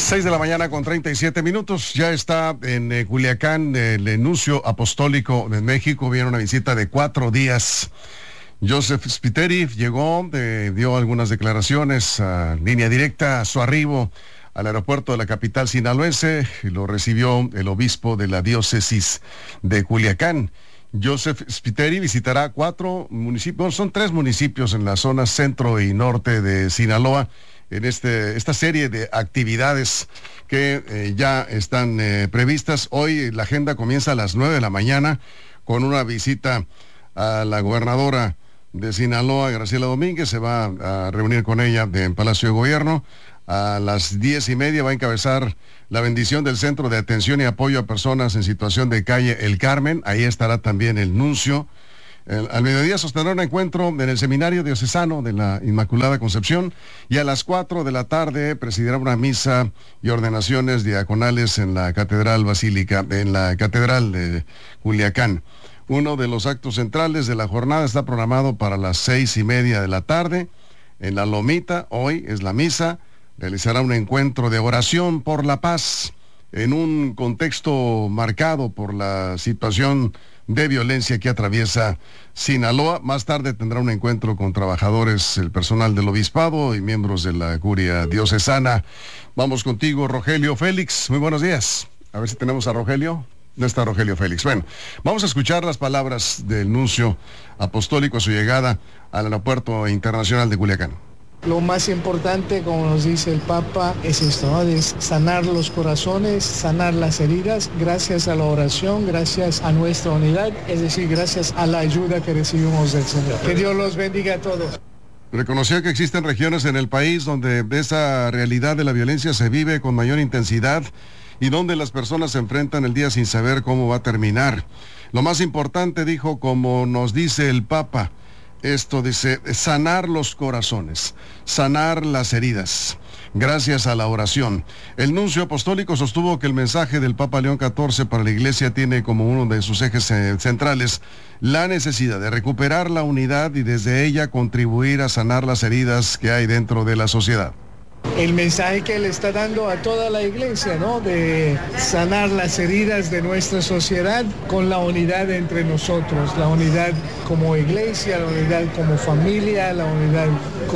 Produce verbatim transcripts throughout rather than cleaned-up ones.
seis de la mañana con treinta y siete minutos. Ya está en eh, Culiacán el nuncio apostólico de México. Viene una visita de cuatro días. Joseph Spiteri llegó, eh, dio algunas declaraciones a línea directa a su arribo al aeropuerto de la capital sinaloense. Y lo recibió el obispo de la diócesis de Culiacán. Joseph Spiteri visitará cuatro municipios, bueno, son tres municipios en la zona centro y norte de Sinaloa, en este, esta serie de actividades que eh, ya están eh, previstas. Hoy la agenda comienza a las nueve de la mañana con una visita a la gobernadora de Sinaloa, Graciela Domínguez. Se va a reunir con ella en Palacio de Gobierno. A las diez y media va a encabezar la bendición del Centro de Atención y Apoyo a Personas en Situación de Calle El Carmen. Ahí estará también el nuncio. El, al mediodía sostendrá un encuentro en el Seminario Diocesano de la Inmaculada Concepción, y a las cuatro de la tarde presidirá una misa y ordenaciones diaconales en la Catedral Basílica, en la Catedral de Culiacán. Uno de los actos centrales de la jornada está programado para las seis y media de la tarde en La Lomita. Hoy es la misa. Realizará un encuentro de oración por la paz en un contexto marcado por la situación de violencia que atraviesa Sinaloa. Más tarde tendrá un encuentro con trabajadores, el personal del obispado y miembros de la curia diocesana. Vamos contigo, Rogelio Félix. Muy buenos días. A ver si tenemos a Rogelio. No está Rogelio Félix. Bueno, vamos a escuchar las palabras del nuncio apostólico a su llegada al aeropuerto internacional de Culiacán. Lo más importante, como nos dice el Papa, es esto, ¿no? Es sanar los corazones, sanar las heridas, gracias a la oración, gracias a nuestra unidad, es decir, gracias a la ayuda que recibimos del Señor. Que Dios los bendiga a todos. Reconoció que existen regiones en el país donde esa realidad de la violencia se vive con mayor intensidad y donde las personas se enfrentan el día sin saber cómo va a terminar. Lo más importante, dijo, como nos dice el Papa, esto dice, sanar los corazones, sanar las heridas, gracias a la oración. El nuncio apostólico sostuvo que el mensaje del Papa León catorce para la Iglesia tiene como uno de sus ejes centrales la necesidad de recuperar la unidad y desde ella contribuir a sanar las heridas que hay dentro de la sociedad. El mensaje que él está dando a toda la iglesia, ¿no? De sanar las heridas de nuestra sociedad con la unidad entre nosotros, la unidad como iglesia, la unidad como familia, la unidad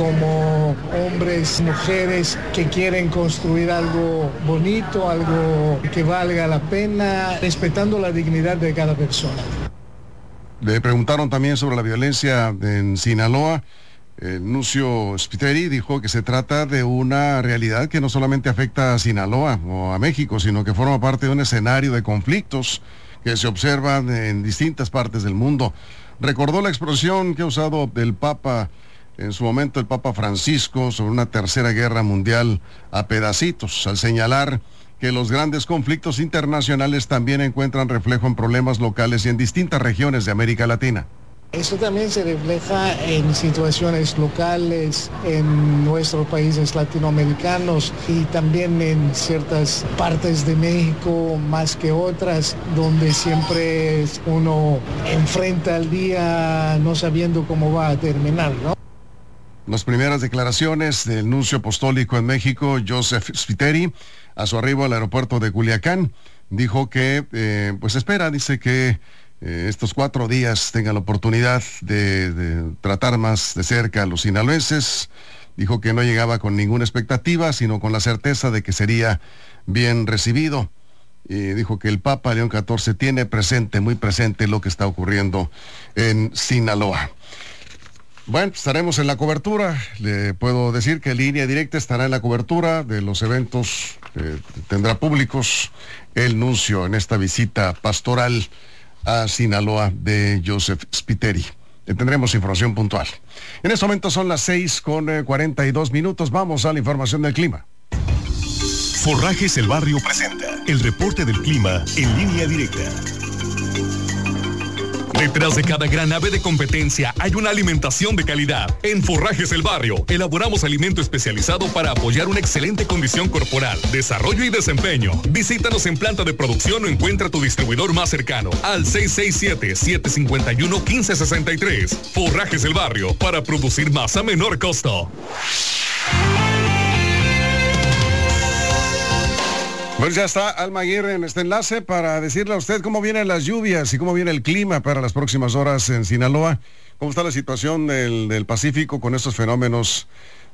como hombres, mujeres que quieren construir algo bonito, algo que valga la pena, respetando la dignidad de cada persona. Le preguntaron también sobre la violencia en Sinaloa. El nuncio Spiteri dijo que se trata de una realidad que no solamente afecta a Sinaloa o a México, sino que forma parte de un escenario de conflictos que se observan en distintas partes del mundo. Recordó la expresión que ha usado el Papa, en su momento el Papa Francisco, sobre una tercera guerra mundial a pedacitos, al señalar que los grandes conflictos internacionales también encuentran reflejo en problemas locales y en distintas regiones de América Latina. Eso también se refleja en situaciones locales, en nuestros países latinoamericanos y también en ciertas partes de México más que otras, donde siempre uno enfrenta el día no sabiendo cómo va a terminar, ¿no? Las primeras declaraciones del nuncio apostólico en México, Joseph Spiteri, a su arribo al aeropuerto de Culiacán, dijo que, eh, pues espera, dice que Eh, estos cuatro días tengan la oportunidad de, de tratar más de cerca a los sinaloenses. Dijo que no llegaba con ninguna expectativa, sino con la certeza de que sería bien recibido. Y dijo que el Papa León catorce tiene presente, muy presente, lo que está ocurriendo en Sinaloa. Bueno, estaremos en la cobertura. Le puedo decir que Línea Directa estará en la cobertura de los eventos que tendrá públicos el nuncio en esta visita pastoral a Sinaloa de Joseph Spiteri. Tendremos información puntual. En este momento son las seis con cuarenta y dos minutos. Vamos a la información del clima. Forrajes El Barrio presenta el reporte del clima en Línea Directa. Detrás de cada gran ave de competencia hay una alimentación de calidad. En Forrajes El Barrio elaboramos alimento especializado para apoyar una excelente condición corporal, desarrollo y desempeño. Visítanos en planta de producción o encuentra tu distribuidor más cercano al seis seis siete, siete cinco uno, uno cinco seis tres. Forrajes El Barrio, para producir más a menor costo. Pues ya está Alma Aguirre en este enlace para decirle a usted cómo vienen las lluvias y cómo viene el clima para las próximas horas en Sinaloa. ¿Cómo está la situación del, del Pacífico con estos fenómenos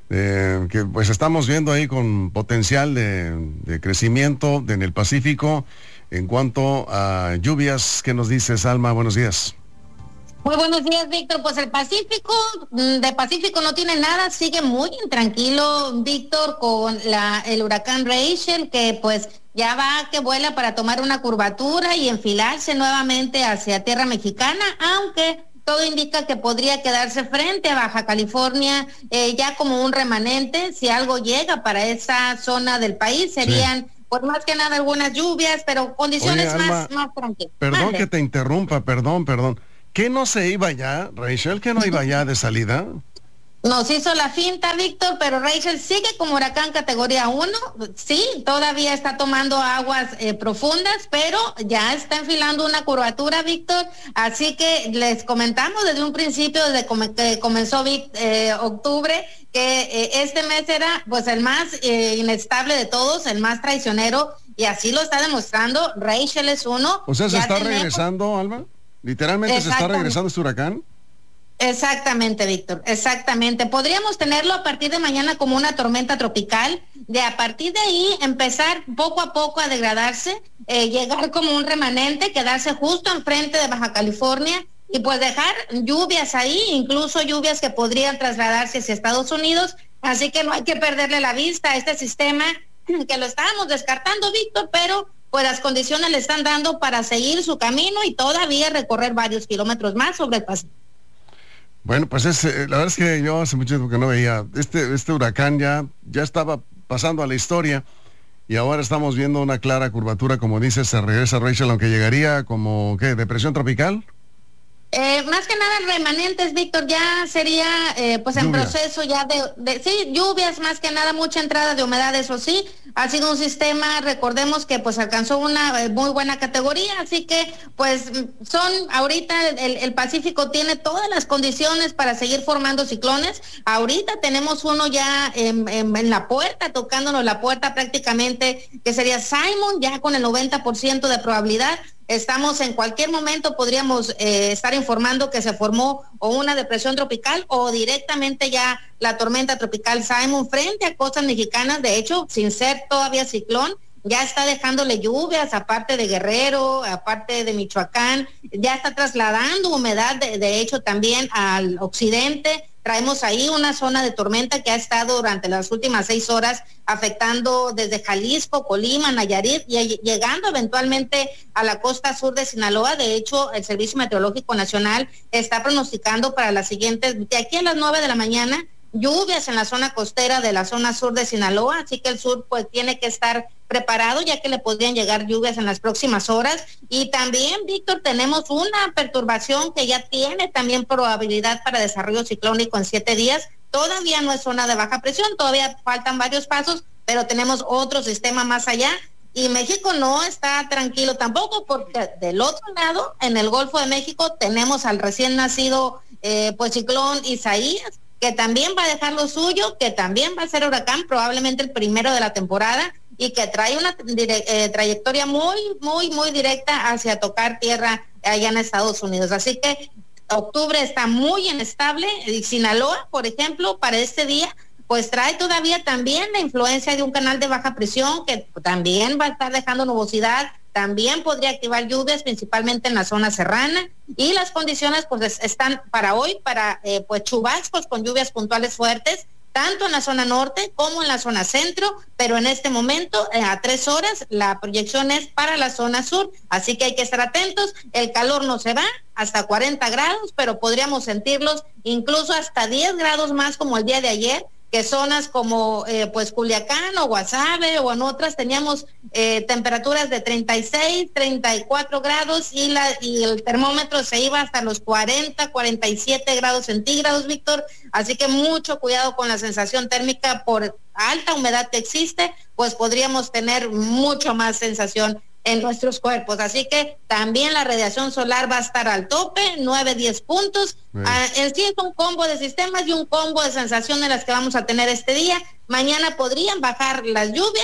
eh, que pues estamos viendo ahí con potencial de, de crecimiento en el Pacífico? En cuanto a lluvias, ¿qué nos dices, Alma? Buenos días. Muy buenos días, Víctor. Pues el Pacífico, de Pacífico no tiene nada, sigue muy intranquilo, Víctor, con la, el huracán Rachel, que pues ya va que vuela para tomar una curvatura y enfilarse nuevamente hacia tierra mexicana, aunque todo indica que podría quedarse frente a Baja California, eh, ya como un remanente. Si algo llega para esa zona del país, serían... Sí. Pues más que nada algunas lluvias, pero condiciones Oye, Alma, más, más tranquilas. Perdón Mande. que te interrumpa, perdón, perdón. ¿Qué no se iba ya, Rachel? ¿Qué no iba ya de salida? Nos hizo la finta, Víctor, pero Rachel sigue como huracán categoría uno. Sí, todavía está tomando aguas eh, profundas, pero ya está enfilando una curvatura, Víctor. Así que les comentamos desde un principio, desde com- que comenzó eh, octubre, que eh, este mes era pues el más eh, inestable de todos, el más traicionero, y así lo está demostrando. Rachel es uno. O sea, ¿se ya está tenemos... regresando, Alma? ¿Literalmente se está regresando este huracán? Exactamente, Víctor, exactamente. Podríamos tenerlo a partir de mañana como una tormenta tropical, de a partir de ahí empezar poco a poco a degradarse, eh, llegar como un remanente, quedarse justo enfrente de Baja California y pues dejar lluvias ahí, incluso lluvias que podrían trasladarse hacia Estados Unidos. Así que no hay que perderle la vista a este sistema que lo estábamos descartando, Víctor, pero pues las condiciones le están dando para seguir su camino y todavía recorrer varios kilómetros más sobre el Pacífico. Bueno, pues es, la verdad es que yo hace mucho tiempo que no veía, este, este huracán ya, ya estaba pasando a la historia y ahora estamos viendo una clara curvatura, como dices, se regresa Rachel, aunque llegaría como, ¿qué? ¿Depresión tropical? Eh, más que nada remanentes, Víctor, ya sería eh, pues en Lluvia. proceso ya de, de, sí, lluvias, más que nada mucha entrada de humedad, eso sí, ha sido un sistema, recordemos que pues alcanzó una eh, muy buena categoría, así que pues son, ahorita el, el Pacífico tiene todas las condiciones para seguir formando ciclones. Ahorita tenemos uno ya en, en, en la puerta, tocándonos la puerta prácticamente, que sería Simon, ya con el noventa por ciento de probabilidad. Estamos en cualquier momento, podríamos eh, estar informando que se formó o una depresión tropical o directamente ya la tormenta tropical Simon frente a costas mexicanas. De hecho, sin ser todavía ciclón, ya está dejándole lluvias, aparte de Guerrero, aparte de Michoacán, ya está trasladando humedad, de, de hecho también al occidente. Traemos ahí una zona de tormenta que ha estado durante las últimas seis horas afectando desde Jalisco, Colima, Nayarit y llegando eventualmente a la costa sur de Sinaloa. De hecho, el Servicio Meteorológico Nacional está pronosticando para las siguientes, de aquí a las nueve de la mañana, lluvias en la zona costera de la zona sur de Sinaloa, así que el sur pues tiene que estar preparado ya que le podrían llegar lluvias en las próximas horas. Y también, Víctor, tenemos una perturbación que ya tiene también probabilidad para desarrollo ciclónico en siete días. Todavía no es zona de baja presión, todavía faltan varios pasos, pero tenemos otro sistema más allá. Y México no está tranquilo tampoco, porque del otro lado, en el Golfo de México, tenemos al recién nacido eh, pues ciclón Isaías, que también va a dejar lo suyo, que también va a ser huracán, probablemente el primero de la temporada, y que trae una dire- eh, trayectoria muy, muy, muy directa hacia tocar tierra allá en Estados Unidos. Así que octubre está muy inestable. Y Sinaloa, por ejemplo, para este día, pues trae todavía también la influencia de un canal de baja presión que también va a estar dejando nubosidad, también podría activar lluvias, principalmente en la zona serrana, y las condiciones pues están para hoy, para eh, pues chubascos con lluvias puntuales fuertes, tanto en la zona norte como en la zona centro, pero en este momento, eh, a tres horas, la proyección es para la zona sur, así que hay que estar atentos. El calor no se va hasta cuarenta grados, pero podríamos sentirlos incluso hasta diez grados más como el día de ayer, que zonas como eh, pues Culiacán o Guasave o en otras teníamos eh, temperaturas de treinta y seis, treinta y cuatro grados y, la, y el termómetro se iba hasta los cuarenta, cuarenta y siete grados centígrados, Víctor. Así que mucho cuidado con la sensación térmica por alta humedad que existe, pues podríamos tener mucho más sensación en nuestros cuerpos. Así que también la radiación solar va a estar al tope, nueve, diez puntos. Ah, en sí es un combo de sistemas y un combo de sensaciones las que vamos a tener este día. Mañana podrían bajar las lluvias,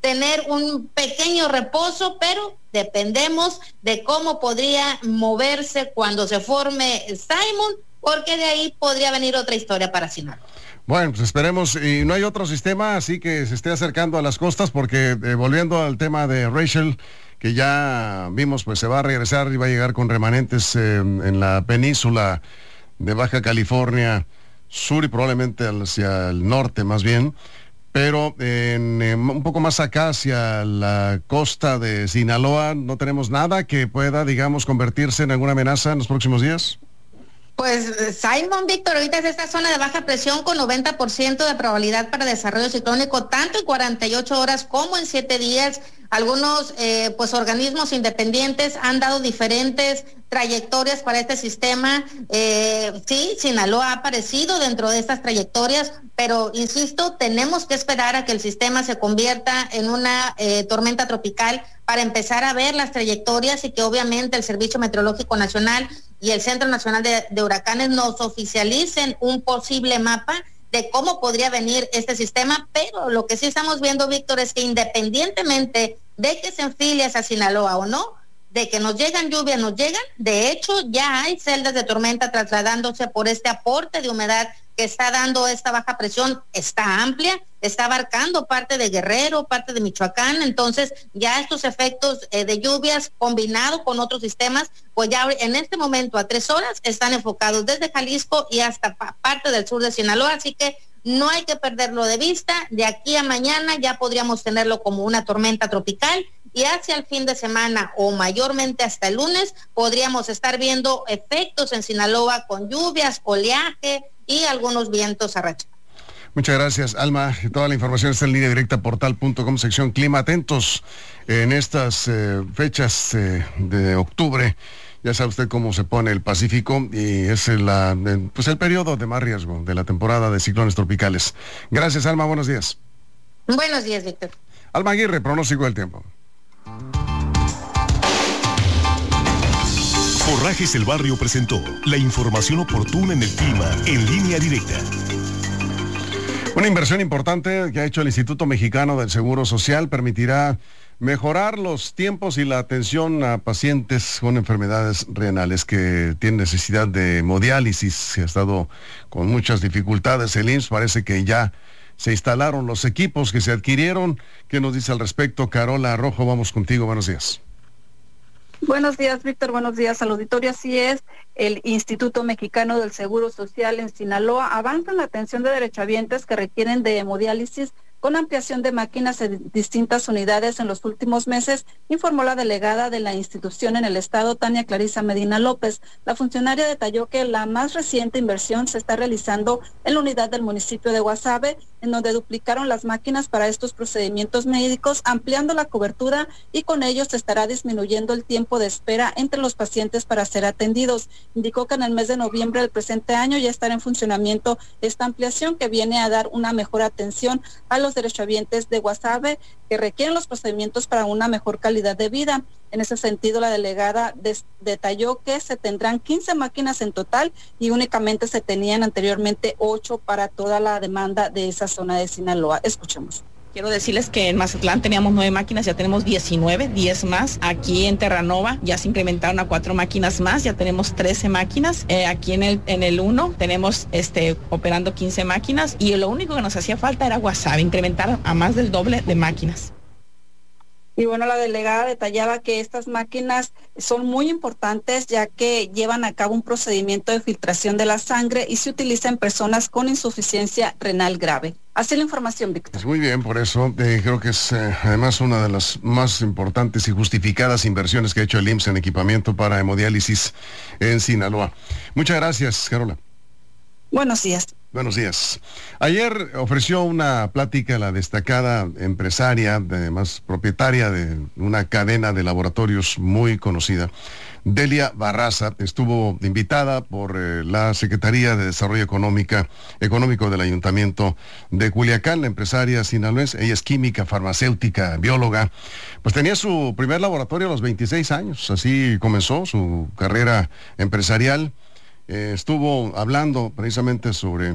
tener un pequeño reposo, pero dependemos de cómo podría moverse cuando se forme Simon, porque de ahí podría venir otra historia para Sinaloa. Bueno, pues esperemos, y no hay otro sistema así que se esté acercando a las costas, porque eh, volviendo al tema de Rachel, que ya vimos, pues se va a regresar y va a llegar con remanentes eh, en la península de Baja California Sur y probablemente hacia el norte más bien, pero en, eh, un poco más acá hacia la costa de Sinaloa, ¿no tenemos nada que pueda, digamos, convertirse en alguna amenaza en los próximos días? Pues Simon, Víctor, ahorita es esta zona de baja presión con noventa por ciento de probabilidad para desarrollo ciclónico, tanto en cuarenta y ocho horas como en siete días. Algunos eh, pues organismos independientes han dado diferentes trayectorias para este sistema. Eh, sí, Sinaloa ha aparecido dentro de estas trayectorias, pero insisto, tenemos que esperar a que el sistema se convierta en una eh, tormenta tropical para empezar a ver las trayectorias y que obviamente el Servicio Meteorológico Nacional y el Centro Nacional de, de Huracanes nos oficialicen un posible mapa de cómo podría venir este sistema. Pero lo que sí estamos viendo, Víctor, es que independientemente de que se enfile hacia Sinaloa o no, de que nos llegan lluvias, nos llegan, de hecho ya hay celdas de tormenta trasladándose por este aporte de humedad que está dando esta baja presión. Está amplia, está abarcando parte de Guerrero, parte de Michoacán, entonces ya estos efectos eh, de lluvias combinados con otros sistemas, pues ya en este momento a tres horas están enfocados desde Jalisco y hasta pa- parte del sur de Sinaloa, así que no hay que perderlo de vista. De aquí a mañana ya podríamos tenerlo como una tormenta tropical y hacia el fin de semana o mayormente hasta el lunes podríamos estar viendo efectos en Sinaloa con lluvias, oleaje y algunos vientos arrachados. Muchas gracias, Alma. Toda la información está en línea directa portal punto com, sección clima. Atentos en estas eh, fechas eh, de octubre. Ya sabe usted cómo se pone el Pacífico y es la, pues el periodo de más riesgo de la temporada de ciclones tropicales. Gracias, Alma. Buenos días. Buenos días, Víctor. Alma Aguirre, pronóstico del tiempo. Forrajes El Barrio presentó la información oportuna en el clima en línea directa. Una inversión importante que ha hecho el Instituto Mexicano del Seguro Social permitirá mejorar los tiempos y la atención a pacientes con enfermedades renales que tienen necesidad de hemodiálisis. Se ha estado con muchas dificultades el I M S S. Parece que ya se instalaron los equipos que se adquirieron. ¿Qué nos dice al respecto? Carola Rojo, vamos contigo. Buenos días. Buenos días, Víctor. Buenos días al auditorio. Así es, el Instituto Mexicano del Seguro Social en Sinaloa avanza en la atención de derechohabientes que requieren de hemodiálisis con ampliación de máquinas en distintas unidades en los últimos meses, informó la delegada de la institución en el estado, Tania Clarisa Medina López. La funcionaria detalló que la más reciente inversión se está realizando en la unidad del municipio de Guasave, en donde duplicaron las máquinas para estos procedimientos médicos, ampliando la cobertura y con ello se estará disminuyendo el tiempo de espera entre los pacientes para ser atendidos. Indicó que en el mes de noviembre del presente año ya estará en funcionamiento esta ampliación que viene a dar una mejor atención a los derechohabientes de Guasave que requieren los procedimientos para una mejor calidad de vida. En ese sentido, la delegada des- detalló que se tendrán quince máquinas en total y únicamente se tenían anteriormente ocho para toda la demanda de esa zona de Sinaloa. Escuchemos. Quiero decirles que en Mazatlán teníamos nueve máquinas, ya tenemos diecinueve, diez más. Aquí en Terranova ya se incrementaron a cuatro máquinas más, ya tenemos trece máquinas. Eh, aquí en el en el uno tenemos este operando quince máquinas y lo único que nos hacía falta era Guasave, incrementar a más del doble de máquinas. Y bueno, la delegada detallaba que estas máquinas son muy importantes ya que llevan a cabo un procedimiento de filtración de la sangre y se utiliza en personas con insuficiencia renal grave. Así la información, Víctor. Pues muy bien, por eso eh, creo que es eh, además una de las más importantes y justificadas inversiones que ha hecho el I M S S en equipamiento para hemodiálisis en Sinaloa. Muchas gracias, Carola. Buenos días. Buenos días. Ayer ofreció una plática la destacada empresaria, además propietaria de una cadena de laboratorios muy conocida, Delia Barraza. Estuvo invitada por eh, la Secretaría de Desarrollo Económica, Económico del Ayuntamiento de Culiacán, la empresaria sinaloense. Ella es química, farmacéutica, bióloga. Pues tenía su primer laboratorio a los veintiséis años, así comenzó su carrera empresarial. Eh, estuvo hablando precisamente sobre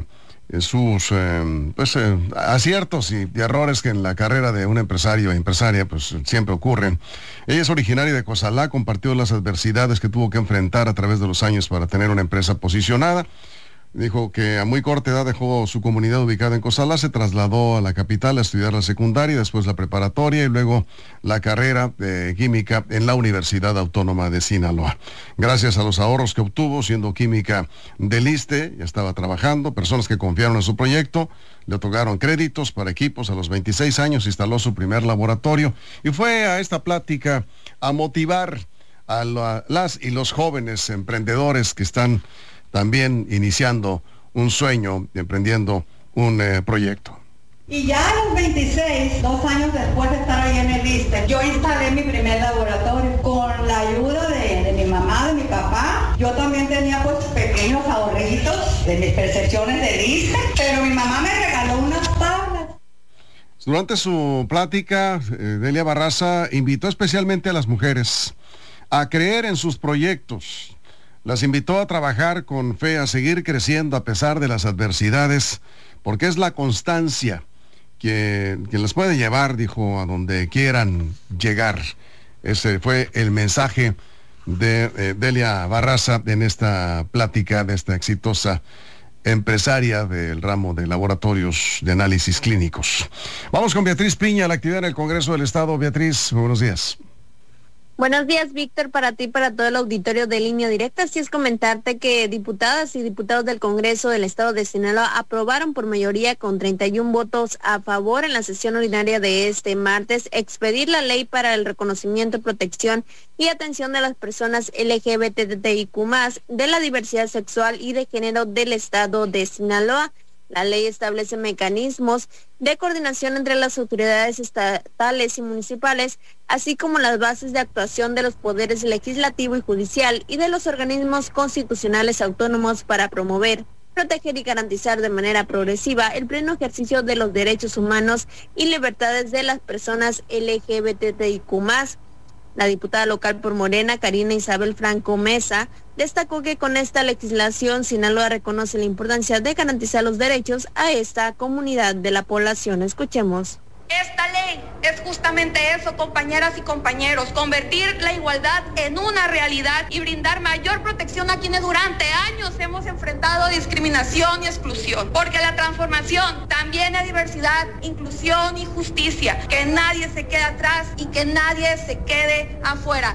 sus eh, pues, eh, aciertos y, y errores que en la carrera de un empresario e empresaria pues siempre ocurren. Ella es originaria de Cozalá, compartió las adversidades que tuvo que enfrentar a través de los años para tener una empresa posicionada. Dijo que a muy corta edad dejó su comunidad ubicada en Cozalá, se trasladó a la capital a estudiar la secundaria, después la preparatoria y luego la carrera de química en la Universidad Autónoma de Sinaloa. Gracias a los ahorros que obtuvo siendo química del ISSSTE, ya estaba trabajando, personas que confiaron en su proyecto, le otorgaron créditos para equipos. A los veintiséis años instaló su primer laboratorio y fue a esta plática a motivar a la, las y los jóvenes emprendedores que están también iniciando un sueño, emprendiendo un eh, proyecto. Y ya a los veintiséis, dos años después de estar ahí en el ISSSTE, yo instalé mi primer laboratorio con la ayuda de, de mi mamá, de mi papá. Yo también tenía pues pequeños ahorritos de mis percepciones del ISSSTE, pero mi mamá me regaló unas tablas. Durante su plática, eh, Delia Barraza invitó especialmente a las mujeres a creer en sus proyectos. Las invitó a trabajar con fe, a seguir creciendo a pesar de las adversidades, porque es la constancia que, que las puede llevar, dijo, a donde quieran llegar. Ese fue el mensaje de eh, Delia Barraza en esta plática de esta exitosa empresaria del ramo de laboratorios de análisis clínicos. Vamos con Beatriz Piña, la actividad en el Congreso del Estado. Beatriz, buenos días. Buenos días, Víctor, para ti y para todo el auditorio de Línea Directa. Así es comentarte que diputadas y diputados del Congreso del Estado de Sinaloa aprobaron por mayoría con treinta y un votos a favor en la sesión ordinaria de este martes expedir la ley para el reconocimiento, protección y atención de las personas L G B T I Q más, de la diversidad sexual y de género del Estado de Sinaloa. La ley establece mecanismos de coordinación entre las autoridades estatales y municipales, así como las bases de actuación de los poderes legislativo y judicial y de los organismos constitucionales autónomos para promover, proteger y garantizar de manera progresiva el pleno ejercicio de los derechos humanos y libertades de las personas L G B T I Q más. La diputada local por Morena, Karina Isabel Franco Mesa, destacó que con esta legislación Sinaloa reconoce la importancia de garantizar los derechos a esta comunidad de la población. Escuchemos. Esta ley es justamente eso, compañeras y compañeros, convertir la igualdad en una realidad y brindar mayor protección a quienes durante años hemos enfrentado discriminación y exclusión, porque la transformación también es diversidad, inclusión y justicia, que nadie se quede atrás y que nadie se quede afuera.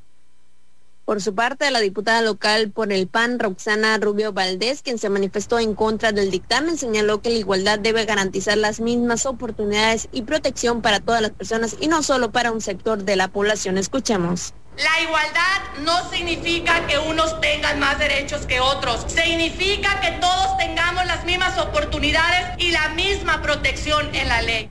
Por su parte, la diputada local por el P A N, Roxana Rubio Valdés, quien se manifestó en contra del dictamen, señaló que la igualdad debe garantizar las mismas oportunidades y protección para todas las personas y no solo para un sector de la población. Escuchemos. La igualdad no significa que unos tengan más derechos que otros, significa que todos tengamos las mismas oportunidades y la misma protección en la ley.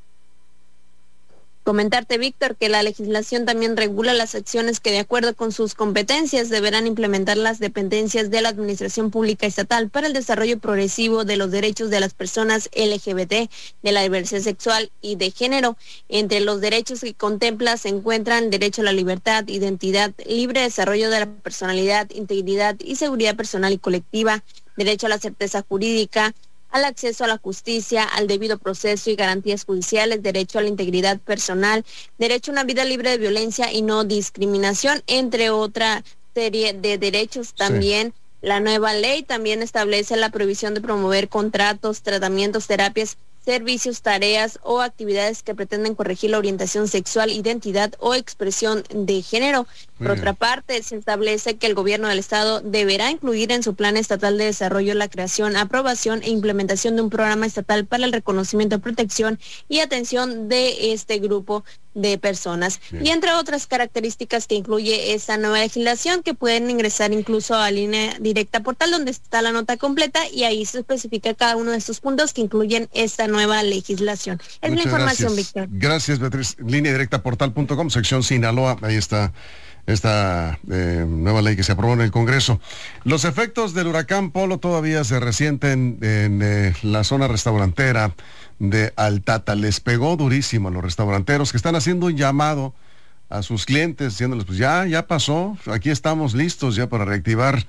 Comentarte, Víctor, que la legislación también regula las acciones que de acuerdo con sus competencias deberán implementar las dependencias de la Administración Pública Estatal para el desarrollo progresivo de los derechos de las personas L G B T, de la diversidad sexual y de género. Entre los derechos que contempla se encuentran derecho a la libertad, identidad, libre desarrollo de la personalidad, integridad y seguridad personal y colectiva, derecho a la certeza jurídica, al acceso a la justicia, al debido proceso y garantías judiciales, derecho a la integridad personal, derecho a una vida libre de violencia y no discriminación, entre otra serie de derechos. También sí. La nueva ley también establece la prohibición de promover contratos, tratamientos, terapias, servicios, tareas o actividades que pretenden corregir la orientación sexual, identidad o expresión de género. Por otra parte, se establece que el gobierno del estado deberá incluir en su plan estatal de desarrollo la creación, aprobación e implementación de un programa estatal para el reconocimiento, protección y atención de este grupo de personas. Bien. Y entre otras características que incluye esta nueva legislación, que pueden ingresar incluso a Línea Directa Portal, donde está la nota completa, y ahí se especifica cada uno de estos puntos que incluyen esta nueva legislación. Es Muchas la información, gracias. Víctor. Gracias, Beatriz. Línea Directa Portal punto com, sección Sinaloa, ahí está esta eh, nueva ley que se aprobó en el Congreso. Los efectos del huracán Polo todavía se resienten en eh, la zona restaurantera de Altata. Les pegó durísimo a los restauranteros que están haciendo un llamado a sus clientes, diciéndoles, pues ya, ya pasó, aquí estamos listos ya para reactivar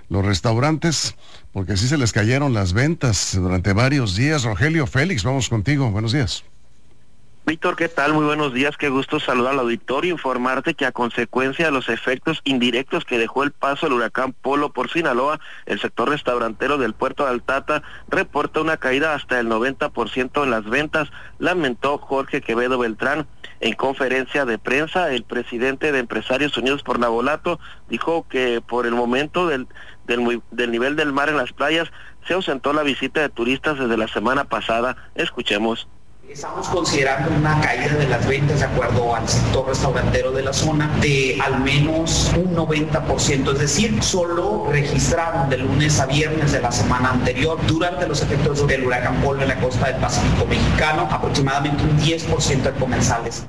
los restaurantes, porque así se les cayeron las ventas durante varios días. Rogelio Félix, vamos contigo, buenos días. Víctor, ¿qué tal? Muy buenos días, qué gusto saludar al auditorio, informarte que a consecuencia de los efectos indirectos que dejó el paso del huracán Polo por Sinaloa, el sector restaurantero del puerto de Altata reporta una caída hasta el noventa por ciento en las ventas, lamentó Jorge Quevedo Beltrán. En conferencia de prensa, el presidente de Empresarios Unidos por Navolato dijo que por el momento del, del, del nivel del mar en las playas se ausentó la visita de turistas desde la semana pasada. Escuchemos. Estamos considerando una caída de las ventas de acuerdo al sector restaurantero de la zona de al menos un noventa por ciento, es decir, solo registraron de lunes a viernes de la semana anterior durante los efectos del huracán Polo en la costa del Pacífico mexicano aproximadamente un diez por ciento de comensales.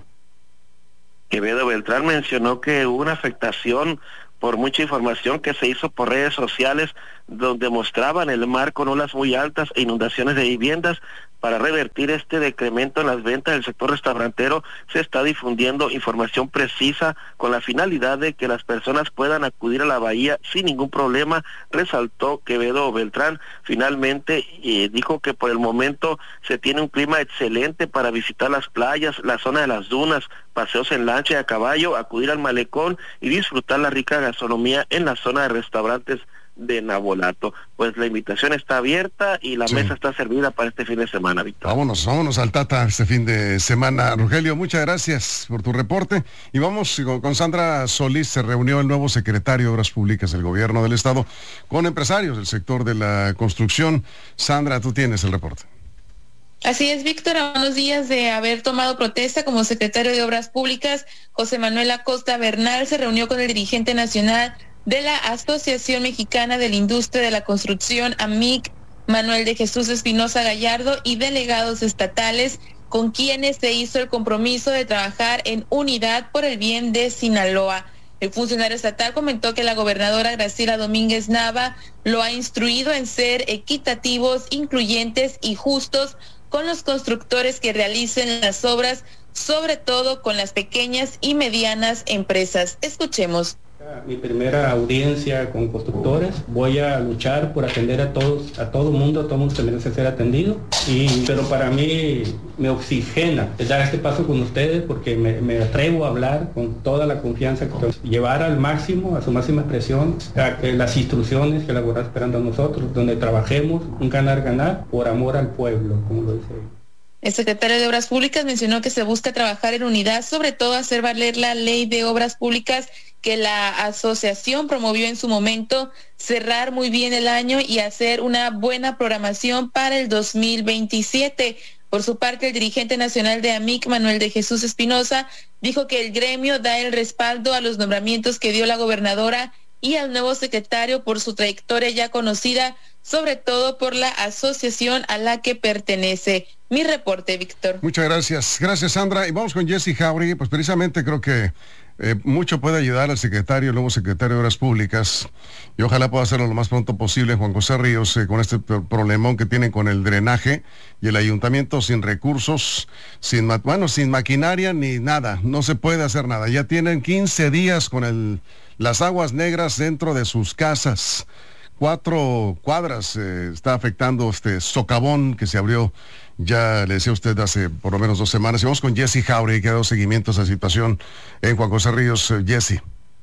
Quevedo Beltrán mencionó que hubo una afectación por mucha información que se hizo por redes sociales donde mostraban el mar con olas muy altas e inundaciones de viviendas. Para revertir este decremento en las ventas del sector restaurantero, se está difundiendo información precisa con la finalidad de que las personas puedan acudir a la bahía sin ningún problema, resaltó Quevedo Beltrán. Finalmente eh, dijo que por el momento se tiene un clima excelente para visitar las playas, la zona de las dunas, paseos en lancha y a caballo, acudir al malecón y disfrutar la rica gastronomía en la zona de restaurantes de Navolato. Pues la invitación está abierta y la sí. mesa está servida para este fin de semana, Víctor. Vámonos, vámonos al Tata este fin de semana. Rogelio, muchas gracias por tu reporte. Y vamos con, con Sandra Solís. Se reunió el nuevo secretario de Obras Públicas del Gobierno del Estado con empresarios del sector de la construcción. Sandra, tú tienes el reporte. Así es, Víctor, a unos días de haber tomado protesta como secretario de Obras Públicas, José Manuel Acosta Bernal se reunió con el dirigente nacional de la Asociación Mexicana de la Industria de la Construcción, A M I C, Manuel de Jesús Espinosa Gallardo, y delegados estatales, con quienes se hizo el compromiso de trabajar en unidad por el bien de Sinaloa. El funcionario estatal comentó que la gobernadora Graciela Domínguez Nava lo ha instruido en ser equitativos, incluyentes y justos con los constructores que realicen las obras, sobre todo con las pequeñas y medianas empresas. Escuchemos. Mi primera audiencia con constructores, voy a luchar por atender a todos, a todo mundo, a todo mundo se merece ser atendido, y, pero para mí me oxigena dar este paso con ustedes porque me, me atrevo a hablar con toda la confianza, que llevar al máximo, a su máxima expresión, a que las instrucciones que la gobernadora está esperando a nosotros, donde trabajemos un ganar-ganar por amor al pueblo, como lo dice. El secretario de Obras Públicas mencionó que se busca trabajar en unidad, sobre todo hacer valer la ley de obras públicas que la asociación promovió en su momento, cerrar muy bien el año y hacer una buena programación para el dos mil veintisiete. Por su parte, el dirigente nacional de A M I C, Manuel de Jesús Espinosa, dijo que el gremio da el respaldo a los nombramientos que dio la gobernadora y al nuevo secretario por su trayectoria ya conocida, sobre todo por la asociación a la que pertenece. Mi reporte, Víctor. Muchas gracias. Gracias, Sandra. Y vamos con Jessy Jauregui. Pues precisamente creo que eh, mucho puede ayudar al secretario, el nuevo secretario de Obras Públicas, y ojalá pueda hacerlo lo más pronto posible, Juan José Ríos, eh, con este problemón que tienen con el drenaje y el ayuntamiento sin recursos, sin ma- bueno, sin maquinaria ni nada. No se puede hacer nada. Ya tienen quince días con el, las aguas negras dentro de sus casas. Cuatro cuadras eh, está afectando este socavón que se abrió, ya le decía usted, hace por lo menos dos semanas. Y vamos con Jessy Jauregui, que ha dado seguimiento a esa situación en Juan José Ríos. Eh, Jessy.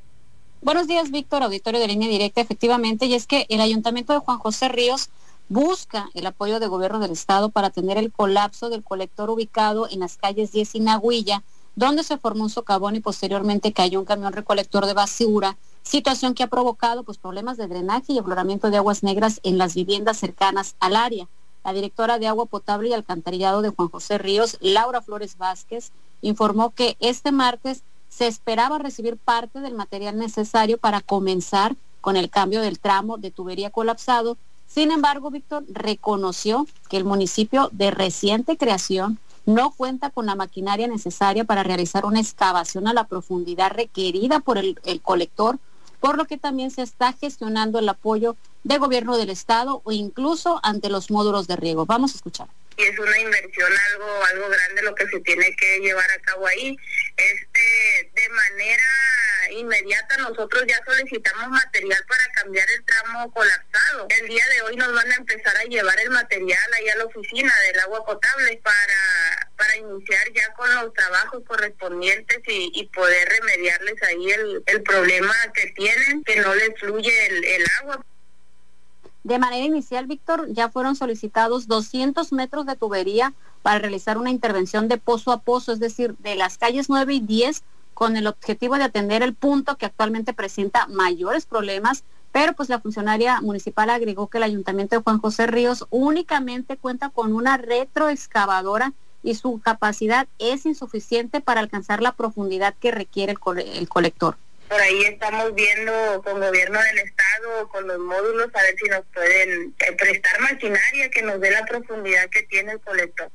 Buenos días, Víctor, auditorio de Línea Directa, efectivamente, y es que el ayuntamiento de Juan José Ríos busca el apoyo del gobierno del estado para atender el colapso del colector ubicado en las calles diez y Nahuilla, donde se formó un socavón y posteriormente cayó un camión recolector de basura, situación que ha provocado pues problemas de drenaje y afloramiento de aguas negras en las viviendas cercanas al área. La directora de Agua Potable y Alcantarillado de Juan José Ríos, Laura Flores Vázquez, informó que este martes se esperaba recibir parte del material necesario para comenzar con el cambio del tramo de tubería colapsado. Sin embargo, Víctor reconoció que el municipio de reciente creación no cuenta con la maquinaria necesaria para realizar una excavación a la profundidad requerida por el, el colector, por lo que también se está gestionando el apoyo de gobierno del estado o incluso ante los módulos de riego. Vamos a escuchar. Y es una inversión algo algo grande lo que se tiene que llevar a cabo ahí. Este, de manera inmediata nosotros ya solicitamos material para cambiar el tramo colapsado. El día de hoy nos van a empezar a llevar el material ahí a la oficina del agua potable para, para iniciar ya con los trabajos correspondientes y, y poder remediarles ahí el, el problema que tienen, que no les fluye el, el agua. De manera inicial, Víctor, ya fueron solicitados doscientos metros de tubería para realizar una intervención de pozo a pozo, es decir, de las calles nueve y diez, con el objetivo de atender el punto que actualmente presenta mayores problemas, pero pues la funcionaria municipal agregó que el ayuntamiento de Juan José Ríos únicamente cuenta con una retroexcavadora y su capacidad es insuficiente para alcanzar la profundidad que requiere el, co- el colector. Por ahí estamos viendo con gobierno del estado, con los módulos, a ver si nos pueden eh, prestar maquinaria que nos dé la profundidad que tiene el colector.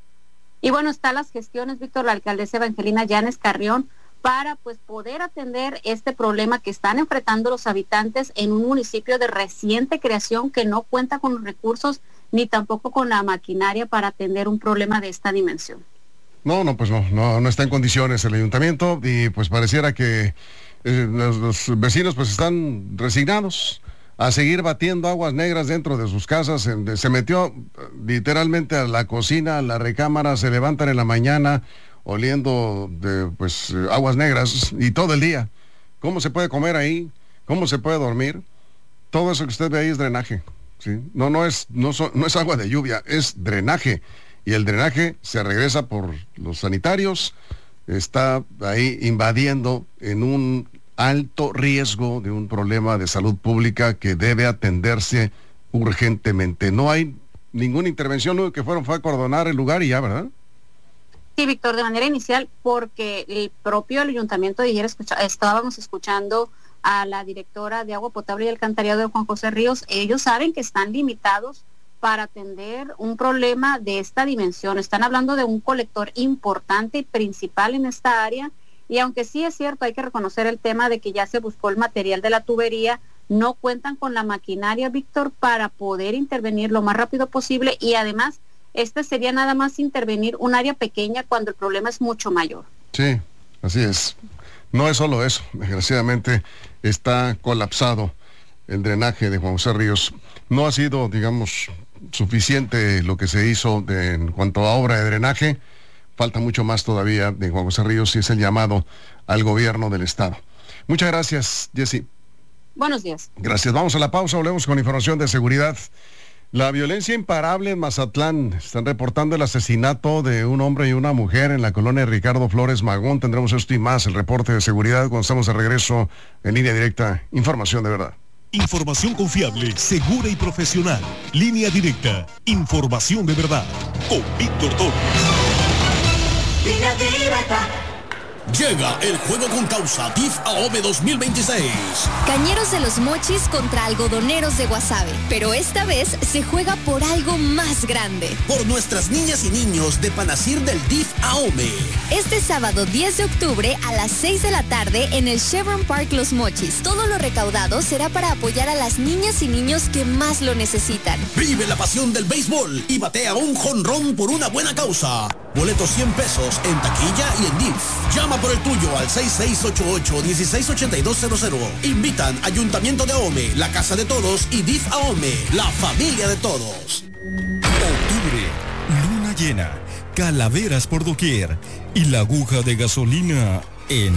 Y bueno, están las gestiones, Víctor, la alcaldesa Evangelina Llanes Carrión, para pues poder atender este problema que están enfrentando los habitantes en un municipio de reciente creación que no cuenta con los recursos ni tampoco con la maquinaria para atender un problema de esta dimensión. No, no, pues no, no, no está en condiciones el ayuntamiento y pues pareciera que eh, los, los vecinos pues están resignados a seguir batiendo aguas negras dentro de sus casas. En, se metió literalmente a la cocina, a la recámara, se levantan en la mañana oliendo de pues aguas negras y todo el día. ¿Cómo se puede comer ahí? ¿Cómo se puede dormir? Todo eso que usted ve ahí es drenaje, ¿sí? No, no es, no, so, no es agua de lluvia, es drenaje. Y el drenaje se regresa por los sanitarios, está ahí invadiendo en un alto riesgo de un problema de salud pública que debe atenderse urgentemente. No hay ninguna intervención, lo que fueron fue acordonar el lugar y ya, ¿verdad? Sí, Víctor, de manera inicial, porque el propio ayuntamiento de ayer escucha, estábamos escuchando a la directora de Agua Potable y Alcantarillado de Juan José Ríos. Ellos saben que están limitados para atender un problema de esta dimensión. Están hablando de un colector importante y principal en esta área, y aunque sí es cierto, hay que reconocer el tema de que ya se buscó el material de la tubería, no cuentan con la maquinaria, Víctor, para poder intervenir lo más rápido posible, y además este sería nada más intervenir un área pequeña cuando el problema es mucho mayor. Sí, así es. No es solo eso, desgraciadamente está colapsado el drenaje de Juan José Ríos. No ha sido, digamos, suficiente lo que se hizo de, en cuanto a obra de drenaje. Falta mucho más todavía de Juan José Ríos y es el llamado al gobierno del estado. Muchas gracias, Jessy. Buenos días. Gracias. Vamos a la pausa, volvemos con información de seguridad. La violencia imparable en Mazatlán. Están reportando el asesinato de un hombre y una mujer en la colonia Ricardo Flores Magón. Tendremos esto y más, el reporte de seguridad, cuando estamos de regreso en Línea Directa. Información de verdad. Información confiable, segura y profesional. Línea Directa. Información de verdad. Con Víctor Torres. Línea Directa. Llega el juego con causa D I F AOME dos mil veintiséis. Cañeros de los Mochis contra algodoneros de Guasave. Pero esta vez se juega por algo más grande. Por nuestras niñas y niños de Panacir del D I F AOME. Este sábado diez de octubre a las seis de la tarde en el Chevron Park Los Mochis. Todo lo recaudado será para apoyar a las niñas y niños que más lo necesitan. Vive la pasión del béisbol y batea un jonrón por una buena causa. Boletos cien pesos en taquilla y en D I F. Llama por el tuyo al seis seis ocho ocho, uno seis ocho dos cero cero. Invitan Ayuntamiento de AOME, la Casa de Todos y D I F AOME, la familia de todos. Octubre, luna llena, calaveras por doquier y la aguja de gasolina en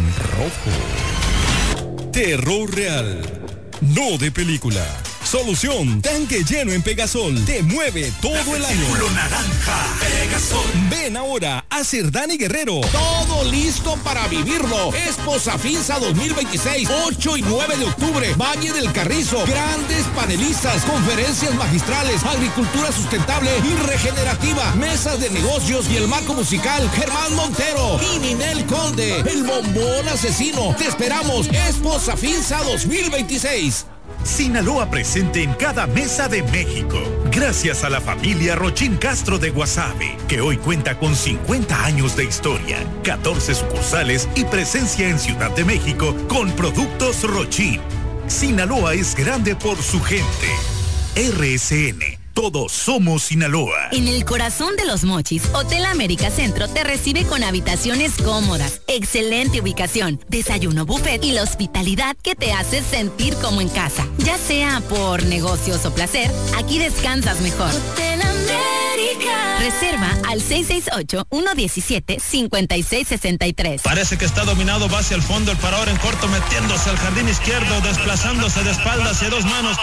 rojo. Terror real, no de película. Solución, tanque lleno en Pegasol. Te mueve todo el año. Naranja, Pegasol. Ven ahora a Cerdán y Guerrero. Todo listo para vivirlo. Expo Safinsa dos mil veintiséis, ocho y nueve de octubre. Valle del Carrizo. Grandes panelistas, conferencias magistrales, agricultura sustentable y regenerativa, mesas de negocios y el marco musical Germán Montero y Ninel Conde, el bombón asesino. Te esperamos. Expo Safinsa dos mil veintiséis. Sinaloa presente en cada mesa de México, gracias a la familia Rochín Castro de Guasave, que hoy cuenta con cincuenta años de historia, catorce sucursales y presencia en Ciudad de México con productos Rochín. Sinaloa es grande por su gente. R S N, Todos somos Sinaloa. En el corazón de Los Mochis, Hotel América Centro te recibe con habitaciones cómodas, excelente ubicación, desayuno buffet y la hospitalidad que te hace sentir como en casa. Ya sea por negocios o placer, aquí descansas mejor. Hotel América. Reserva al seis seis ocho, uno uno siete, cinco seis seis tres. Parece que está dominado, va hacia el fondo, el parador en corto, metiéndose al jardín izquierdo, desplazándose de espaldas hacia dos manos.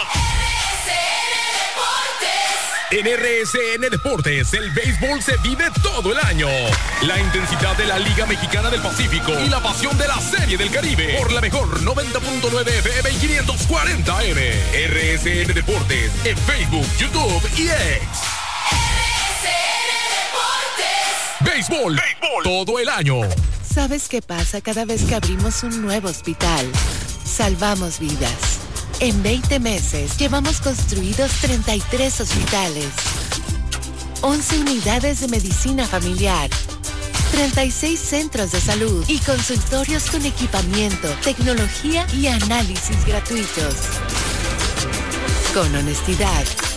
En R S N Deportes, el béisbol se vive todo el año. La intensidad de la Liga Mexicana del Pacífico y la pasión de la Serie del Caribe por la mejor noventa punto nueve F M y quinientos cuarenta M. R S N Deportes en Facebook, YouTube y X. R S N Deportes. Béisbol, béisbol todo el año. ¿Sabes qué pasa cada vez que abrimos un nuevo hospital? Salvamos vidas. En veinte meses llevamos construidos treinta y tres hospitales, once unidades de medicina familiar, treinta y seis centros de salud y consultorios con equipamiento, tecnología y análisis gratuitos. Con honestidad,